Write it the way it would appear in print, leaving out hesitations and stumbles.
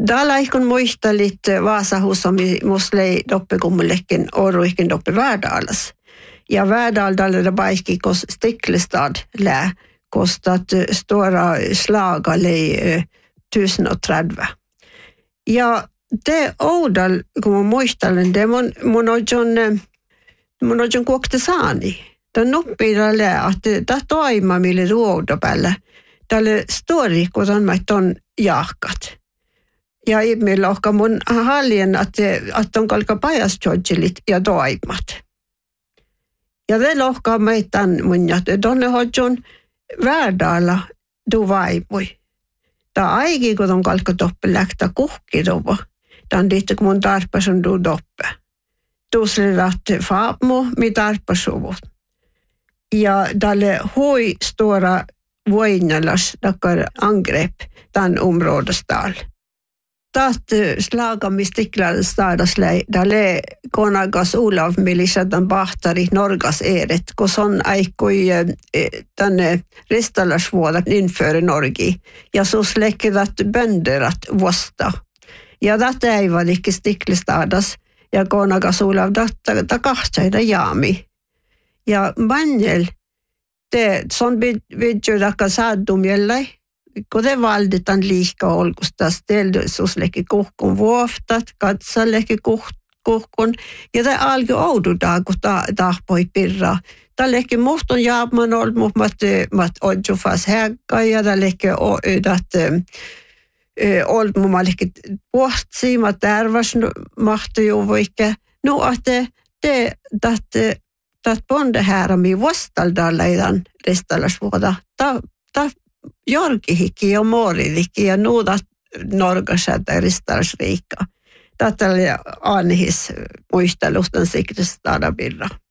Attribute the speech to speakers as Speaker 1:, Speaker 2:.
Speaker 1: Täällä ikon muistelit Vaasahusomi muslei doppekummellekin oruikin doppe Värdaalas. Ja Värdaaldalle paikki kos Stiklestad lää kostat stora slagalei 1030. Ja te oudal, kun mä muistelen, det mun on kuokte saani. Tämä nuppii lää, että tämä toima mille ruoda päällä. Tälle stori, kun on jahkat. Ja ihmillä ohka mun hallien, että on kalka pajastjodjilit ja toimat. Ja te lohkaa meitän mun, että tonne hodjon Värdaalla du vaimui. Tämä aiki, kun on kalka toppe lähtä kuhkiruva. Tämä on liitty, kun mun tarpas on du doppe. Tuusli rätti faapmu, mi tarpasuvut. Ja tälle hui stora voinnalas takkar angrepp tämän områdestal. Taht slagamistiklar stadasläi tälle konagas Olav milisatan bahtari Norgas eret, kun on aikoi tänne ristalasvuodat införe Norgi. Ja så släckevat bönderat vuosta. Ja tätä ei valikki stiklistadas ja konagas Olav tätä kahtsaida jaami. Ja manjel, te son vidjo takka saadum jällei, kun te valditaan liikaa olkustas, teillisuusleki kuhkun vuoftat, katsaleki kuhkun, ja te alkoi oudutaan, kun tahpoi pirraa. Tälleki muhton jaapman olmu, mat odjufas häkka, ja tälleki olmu malekki puhtsi, mat tärvas mahtu juvuikke. No, että te dat bonde här mi vostaldalla idan ristalasvuoda. Ta jorkihikki ja moorihikki ja nuudat norgasäätä ristalasriikka. Tätä oli Anhis muistelustan sikristadabirra.